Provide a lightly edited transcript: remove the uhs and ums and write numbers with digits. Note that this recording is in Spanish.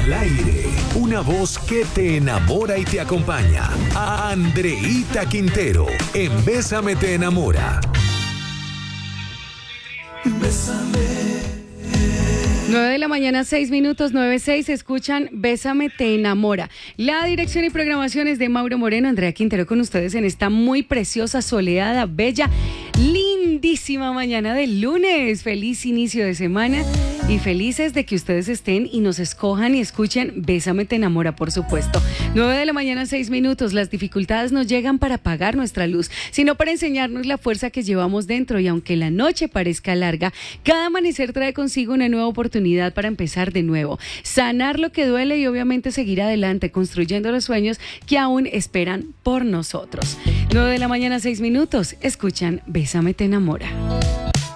Al aire, una voz que te enamora y te acompaña. Andreíta Quintero, en Bésame te enamora. Bésame. 9 de la mañana, 6 minutos, 9:06, escuchan Bésame te enamora. La dirección y programación es de Mauro Moreno. Andrea Quintero con ustedes en esta muy preciosa, soleada, bella, lindísima mañana del lunes. Feliz inicio de semana y felices de que ustedes estén y nos escojan y escuchen Bésame te enamora, por supuesto. 9 de la mañana, 6 minutos. Las dificultades no llegan para apagar nuestra luz, sino para enseñarnos la fuerza que llevamos dentro, y aunque la noche parezca larga, cada amanecer trae consigo una nueva oportunidad para empezar de nuevo, sanar lo que duele y obviamente seguir adelante construyendo los sueños que aún esperan por nosotros. 9 de la mañana, 6 minutos, escuchan Bésame te enamora.